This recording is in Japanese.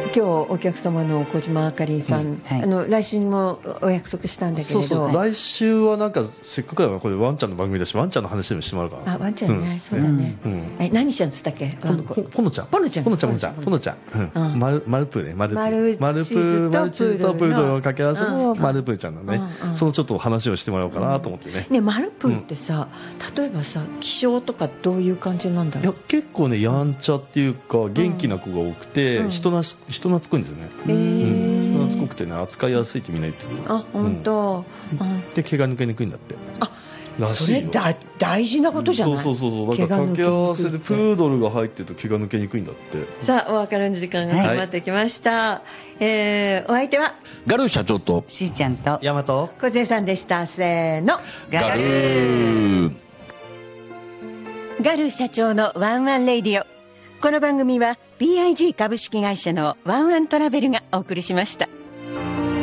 今日お客様の小島あかりんさん、来週にもお約束したんだけれど、 そう来週はなんかせっかくだからこれワンちゃんの番組だしワンちゃんの話でもしてもらうかな。 ワンちゃんね、そうだね、何ちゃんっつったっけ？ ポノちゃん、マルプーね、マルチーズとプードルの掛け合わせのマルプーちゃんのね、そのちょっと話をしてもらおうかなと思ってね。 ね、マルプーってさ、例えばさ気性とかどういう感じなんだろう？ いや結構ねやんちゃっていうか元気な子が多くて、人懐っこいんですよね。人懐っこくてね扱いやすいってみんな言ってる。 あ、本当。 で毛が抜けにくいんだって。 それ大事なことじゃない？ そうだから掛け合わせでプードルが入ってると毛が抜けにくいんだって。 さあお別れの時間が迫ってきました、お相手はガルー社長としーちゃんとヤマト梢さんでした。せーの、 ガルー。 ガルー社長のワンワンレディオ。この番組は BIG 株式会社のワンワントラベルがお送りしました。